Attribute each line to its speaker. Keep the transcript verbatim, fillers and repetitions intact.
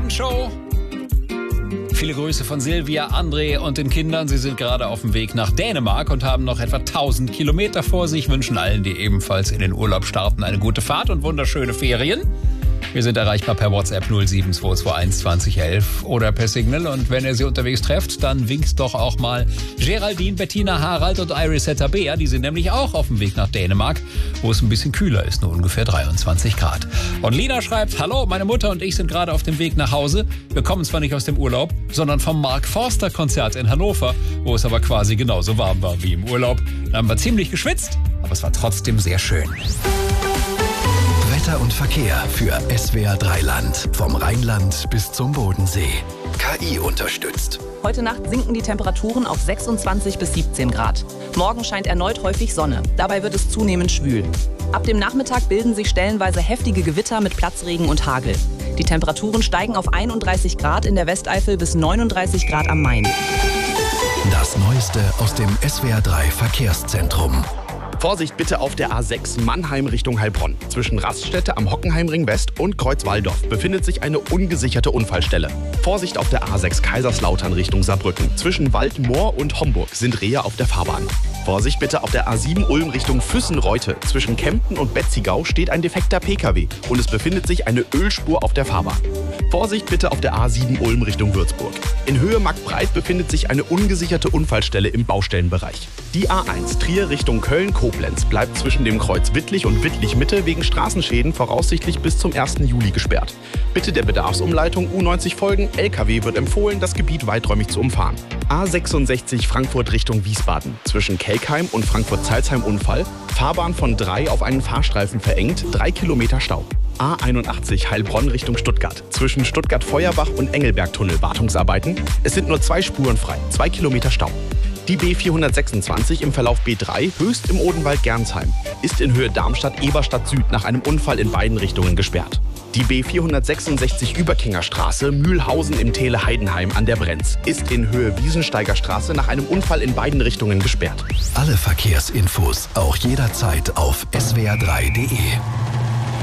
Speaker 1: Abendshow. Viele Grüße von Silvia, André und den Kindern. Sie sind gerade auf dem Weg nach Dänemark und haben noch etwa tausend Kilometer vor sich. Wünschen allen, die ebenfalls in den Urlaub starten, eine gute Fahrt und wunderschöne Ferien. Wir sind erreichbar per WhatsApp null sieben zwei zwei eins zwanzig elf oder per Signal. Und wenn ihr sie unterwegs trefft, dann winkt doch auch mal Geraldine, Bettina, Harald und Irisetta Bea. Die sind nämlich auch auf dem Weg nach Dänemark, wo es ein bisschen kühler ist, nur ungefähr dreiundzwanzig Grad. Und Lina schreibt, hallo, meine Mutter und ich sind gerade auf dem Weg nach Hause. Wir kommen zwar nicht aus dem Urlaub, sondern vom Mark Forster Konzert in Hannover, wo es aber quasi genauso warm war wie im Urlaub. Da haben wir ziemlich geschwitzt, aber es war trotzdem sehr schön.
Speaker 2: Wetter und Verkehr für S W R drei Land. Vom Rheinland bis zum Bodensee. K I unterstützt.
Speaker 3: Heute Nacht sinken die Temperaturen auf sechsundzwanzig bis siebzehn Grad. Morgen scheint erneut häufig Sonne. Dabei wird es zunehmend schwül. Ab dem Nachmittag bilden sich stellenweise heftige Gewitter mit Platzregen und Hagel. Die Temperaturen steigen auf einunddreißig Grad in der Westeifel bis neununddreißig Grad am Main.
Speaker 2: Das Neueste aus dem S W R drei Verkehrszentrum.
Speaker 4: Vorsicht bitte auf der A sechs Mannheim Richtung Heilbronn. Zwischen Raststätte am Hockenheimring West und Kreuzwaldorf befindet sich eine ungesicherte Unfallstelle. Vorsicht auf der A sechs Kaiserslautern Richtung Saarbrücken. Zwischen Waldmoor und Homburg sind Rehe auf der Fahrbahn. Vorsicht bitte auf der A sieben Ulm Richtung Füssen-Reute. Zwischen Kempten und Betzigau steht ein defekter Pkw und es befindet sich eine Ölspur auf der Fahrbahn. Vorsicht bitte auf der A sieben Ulm Richtung Würzburg. In Höhe Marktbreit befindet sich eine ungesicherte Unfallstelle im Baustellenbereich. Die A eins Trier Richtung Köln-Koblenz bleibt zwischen dem Kreuz Wittlich und Wittlich-Mitte wegen Straßenschäden voraussichtlich bis zum ersten Juli gesperrt. Bitte der Bedarfsumleitung U neunzig folgen. L K W wird empfohlen, das Gebiet weiträumig zu umfahren. A sechsundsechzig Frankfurt Richtung Wiesbaden. Zwischen Kelkheim und Frankfurt-Salzheim Unfall. Fahrbahn von drei auf einen Fahrstreifen verengt. Drei Kilometer Stau. A einundachtzig Heilbronn Richtung Stuttgart. Zwischen Stuttgart-Feuerbach und Engelberg-Tunnel Wartungsarbeiten. Es sind nur zwei Spuren frei. Zwei Kilometer Stau. Die B vierhundertsechsundzwanzig im Verlauf B drei Höchst im Odenwald-Gernsheim ist in Höhe Darmstadt-Eberstadt Süd nach einem Unfall in beiden Richtungen gesperrt. Die B vierhundertsechsundsechzig Überkinger Straße Mühlhausen im Tele Heidenheim an der Brenz ist in Höhe Wiesensteiger Straße nach einem Unfall in beiden Richtungen gesperrt.
Speaker 2: Alle Verkehrsinfos auch jederzeit auf S W R drei punkt de.